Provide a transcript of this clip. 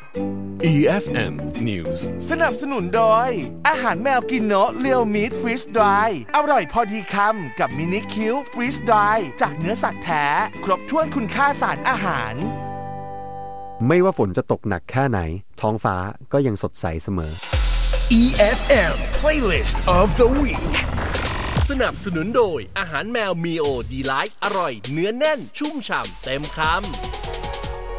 EFM News สนับสนุนโดยอาหารแมวกินโนะเรียวมีทฟรีสดรายอร่อยพอดีคำกับมินิคิวฟรีสดรายจากเนื้อสัตว์แท้ครบถ้วนคุณค่าสารอาหารไม่ว่าฝนจะตกหนักแค่ไหนท้องฟ้าก็ยังสดใสเสมอ EFM Playlist of the Week สนับสนุนโดยอาหารแมวมีโอดีไลท์อร่อยเนื้อแน่นชุ่มฉ่ำเต็มคำ